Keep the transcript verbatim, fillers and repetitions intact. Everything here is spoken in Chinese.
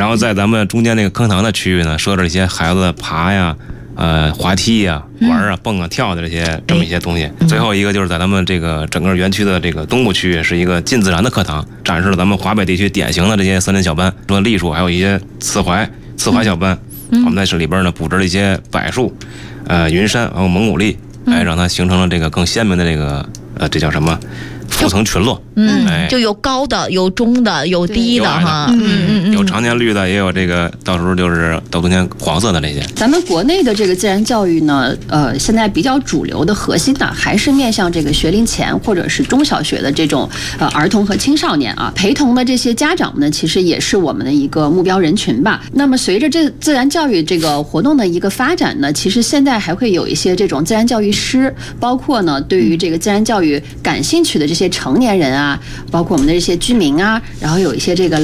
然后在咱们中间那个坑塘的区域呢，设置一些孩子爬呀、呃滑梯呀、玩啊、蹦啊、跳的这些这么一些东西。最后一个就是在咱们这个整个园区的这个东部区域是一个近自然的课堂，展示了咱们华北地区典型的这些森林小班，除了栗树，还有一些刺槐、刺槐小班。我们在这里边呢布置了一些柏树、呃云杉，还有蒙古栎，哎，让它形成了这个更鲜明的这个呃这叫什么？复层群落， 嗯，哎、就有高的，有中的，有低的哈， 嗯嗯嗯，有常年绿的，也有这个到时候就是到冬天黄色的这些。 咱们国内的这个自然教育呢，呃，现在比较主流的核心呢，还是面向这个学龄前或者是中小学的这种呃儿童和青少年啊，陪同的这些家长呢，其实也是我们的一个目标人群吧。那么随着这自然教育这个活动的一个发展呢，其实现在还会有一些这种自然教育师，包括呢对于这个自然教育感兴趣的这些成年人啊，包括我们的这些居民啊，然后有一些这个